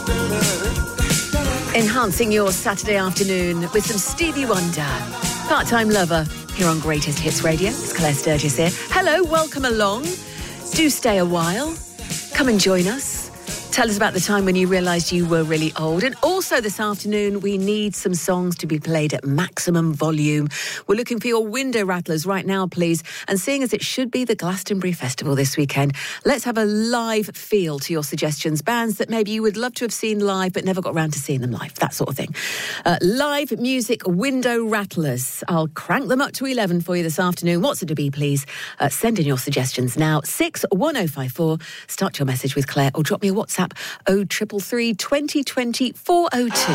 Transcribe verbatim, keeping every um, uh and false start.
Enhancing your Saturday afternoon with some Stevie Wonder. Part-time lover here on Greatest Hits Radio. It's Claire Sturgis here. Hello, welcome along. Do stay a while. Come and join us. Tell us about the time when you realised you were really old. And also this afternoon, we need some songs to be played at maximum volume. We're looking for your window rattlers right now, please. And seeing as it should be the Glastonbury Festival this weekend, let's have a live feel to your suggestions. Bands that maybe you would love to have seen live but never got around to seeing them live, that sort of thing. Uh, live music window rattlers. I'll crank them up to eleven for you this afternoon. What's it to be, please? Uh, send in your suggestions now. six one oh five four. Start your message with Claire or drop me a WhatsApp oh triple three, twenty twenty, four oh two.